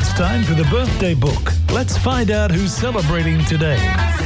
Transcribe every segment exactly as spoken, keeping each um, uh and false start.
It's time for the birthday book. Let's find out who's celebrating today.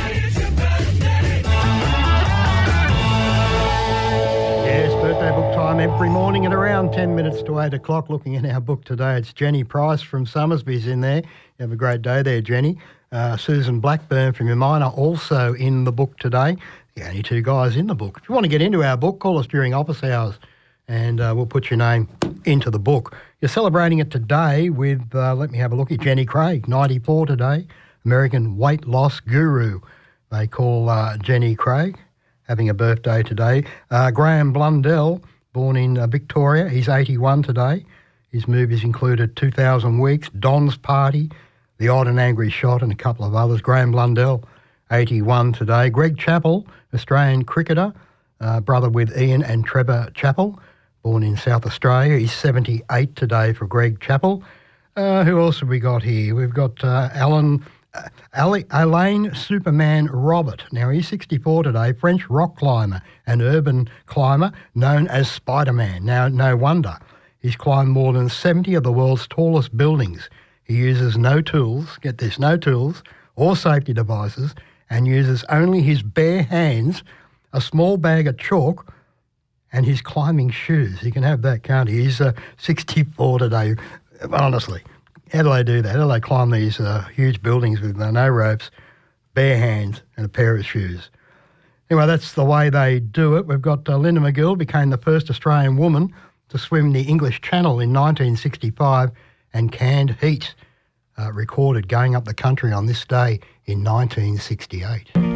Yes, birthday book time every morning at around ten minutes to eight o'clock. Looking at our book today, it's Jenny Price from Summersby's in there. You have a great day there, Jenny. Uh, Susan Blackburn from Umina also in the book today. The only two guys in the book. If you want to get into our book, call us during office hours and uh, we'll put your name into the book. You're celebrating it today with, uh, let me have a look at Jenny Craig, ninety-four today, American weight loss guru. They call uh, Jenny Craig, having a birthday today. Uh, Graham Blundell, born in uh, Victoria, he's eighty-one today. His movies included two thousand Weeks, Don's Party, The Odd and Angry Shot and a couple of others. Graham Blundell, eighty-one today. Greg Chappell, Australian cricketer, uh, brother with Ian and Trevor Chappell, born in South Australia. He's seventy-eight today for Greg Chappell. Uh, who else have we got here? We've got uh, Alan, uh, Ali, Alain Superman Robert. Now, he's sixty-four today, French rock climber and urban climber known as Spider-Man. Now, no wonder. He's climbed more than seventy of the world's tallest buildings. He uses no tools, get this, no tools or safety devices, and uses only his bare hands, a small bag of chalk, and his climbing shoes. He can have that, can't he? He's uh, sixty-four today. Honestly, how do they do that? How do they climb these uh, huge buildings with uh, no ropes, bare hands and a pair of shoes? Anyway, that's the way they do it. We've got uh, Linda McGill became the first Australian woman to swim the English Channel in nineteen sixty-five, and Canned Heat uh, recorded going up the country on this day in nineteen sixty-eight.